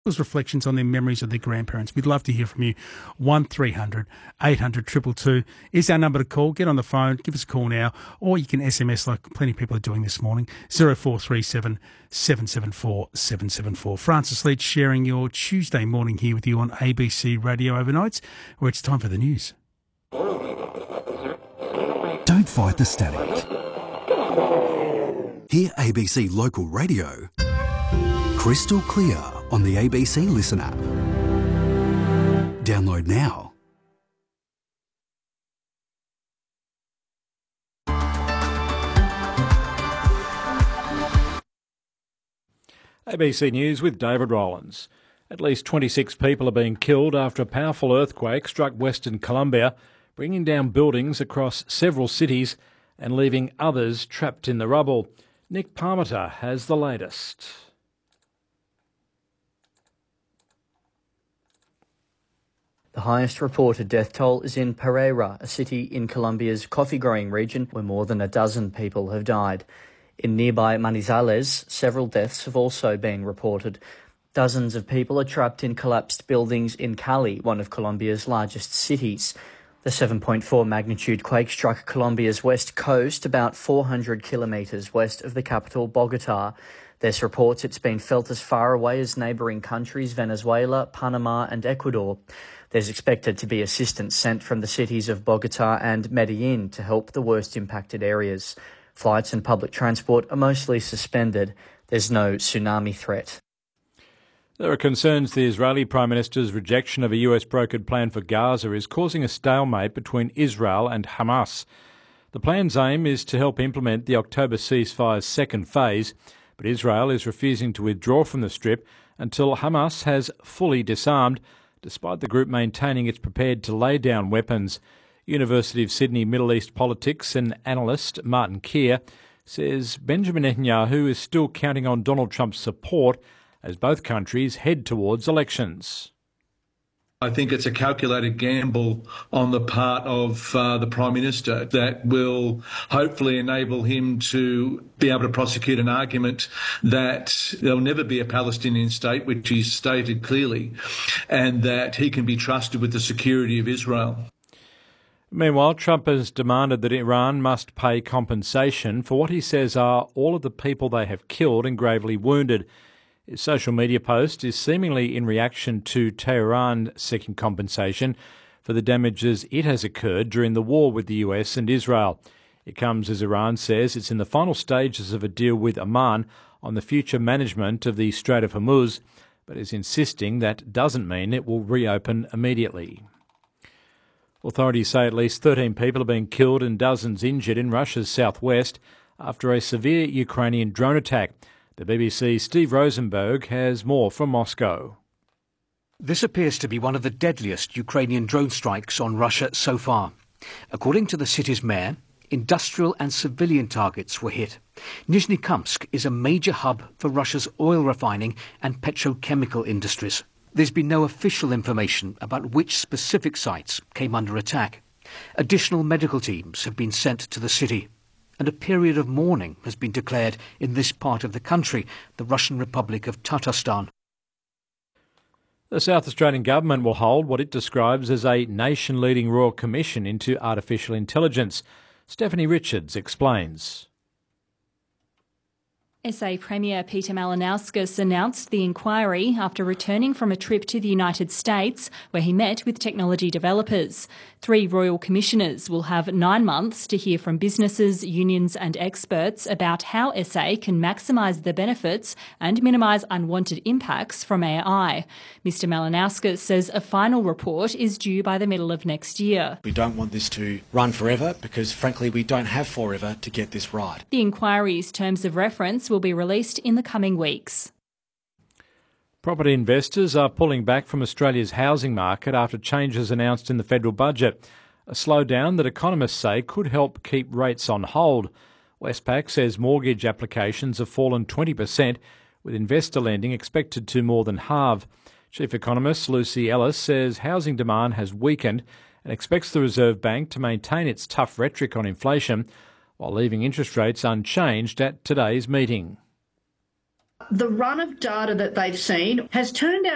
reflections on their memories of their grandparents. We'd love to hear from you. 1300 800 222 is our number to call. Get on the phone, give us a call now, or you can SMS like plenty of people are doing this morning, 0437 774 774. Francis Leach sharing your Tuesday morning here with you on ABC Radio Overnights, where it's time for the news. Don't fight the static. Hear ABC Local Radio crystal clear on the ABC Listen app. Download now. ABC News with David Rowlands. At least 26 people are being killed after a powerful earthquake struck Western Colombia, bringing down buildings across several cities and leaving others trapped in the rubble. Nick Parmiter has the latest. The highest reported death toll is in Pereira, a city in Colombia's coffee-growing region where more than a dozen people have died. In nearby Manizales, several deaths have also been reported. Dozens of people are trapped in collapsed buildings in Cali, one of Colombia's largest cities. The 7.4 magnitude quake struck Colombia's west coast, about 400 kilometres west of the capital, Bogotá. There's reports it's been felt as far away as neighbouring countries Venezuela, Panama and Ecuador. There's expected to be assistance sent from the cities of Bogotá and Medellin to help the worst impacted areas. Flights and public transport are mostly suspended. There's no tsunami threat. There are concerns the Israeli Prime Minister's rejection of a US brokered plan for Gaza is causing a stalemate between Israel and Hamas. The plan's aim is to help implement the October ceasefire's second phase, but Israel is refusing to withdraw from the Strip until Hamas has fully disarmed, despite the group maintaining it's prepared to lay down weapons. University of Sydney Middle East politics and analyst Martin Keir says Benjamin Netanyahu is still counting on Donald Trump's support as both countries head towards elections. I think it's a calculated gamble on the part of the Prime Minister that will hopefully enable him to be able to prosecute an argument that there'll never be a Palestinian state, which he's stated clearly, and that he can be trusted with the security of Israel. Meanwhile, Trump has demanded that Iran must pay compensation for what he says are all of the people they have killed and gravely wounded. His social media post is seemingly in reaction to Tehran seeking compensation for the damages it has occurred during the war with the US and Israel. It comes as Iran says it's in the final stages of a deal with Oman on the future management of the Strait of Hormuz, but is insisting that doesn't mean it will reopen immediately. Authorities say at least 13 people are being killed and dozens injured in Russia's southwest after a severe Ukrainian drone attack. The BBC's Steve Rosenberg has more from Moscow. This appears to be one of the deadliest Ukrainian drone strikes on Russia so far. According to the city's mayor, industrial and civilian targets were hit. Nizhny-Kamsk is a major hub for Russia's oil refining and petrochemical industries. There's been no official information about which specific sites came under attack. Additional medical teams have been sent to the city, and a period of mourning has been declared in this part of the country, the Russian Republic of Tatarstan. The South Australian Government will hold what it describes as a nation-leading Royal Commission into Artificial Intelligence. Stephanie Richards explains. SA Premier Peter Malinauskas announced the inquiry after returning from a trip to the United States where he met with technology developers. 3 royal commissioners will have 9 months to hear from businesses, unions and experts about how SA can maximise the benefits and minimise unwanted impacts from AI. Mr Malinauskas says a final report is due by the middle of next year. We don't want this to run forever because, frankly, we don't have forever to get this right. The inquiry's terms of reference will be released in the coming weeks. Property investors are pulling back from Australia's housing market after changes announced in the federal budget, a slowdown that economists say could help keep rates on hold. Westpac says mortgage applications have fallen 20%, with investor lending expected to more than halve. Chief economist Lucy Ellis says housing demand has weakened and expects the Reserve Bank to maintain its tough rhetoric on inflation while leaving interest rates unchanged at today's meeting. The run of data that they've seen has turned out